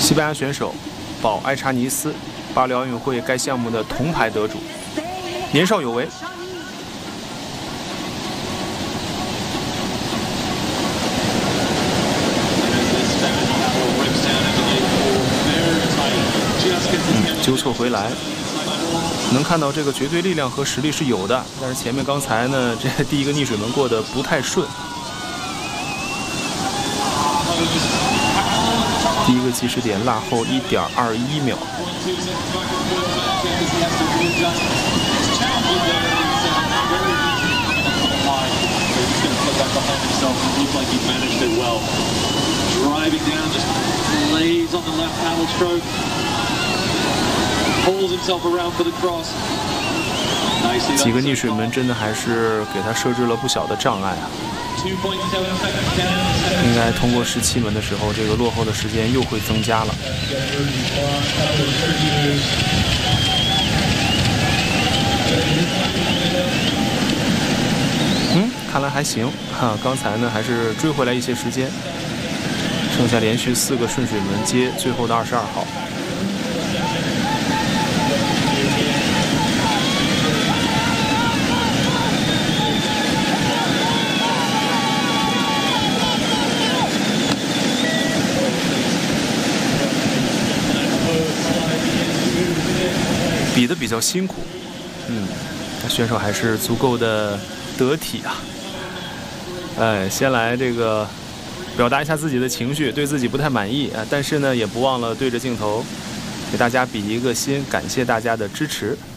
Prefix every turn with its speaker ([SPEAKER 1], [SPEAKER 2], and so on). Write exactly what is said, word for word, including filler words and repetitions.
[SPEAKER 1] 西班牙选手保埃查尼斯，巴黎奥运会该项目的铜牌得主，年少有为。嗯，纠错回来，能看到这个绝对力量和实力是有的，但是前面刚才呢，这第一个逆水门过得不太顺。第一个计时点落后 一点二一秒。几个逆水门真的还是给他设置了不小的障碍啊！应该通过十七门的时候，这个落后的时间又会增加了。嗯，看来还行哈。刚才呢还是追回来一些时间，剩下连续四个顺水门接最后的二十二号。比的比较辛苦，嗯，选手还是足够的得体啊。哎，先来这个表达一下自己的情绪，对自己不太满意啊，但是呢，也不忘了对着镜头给大家比一个心，感谢大家的支持。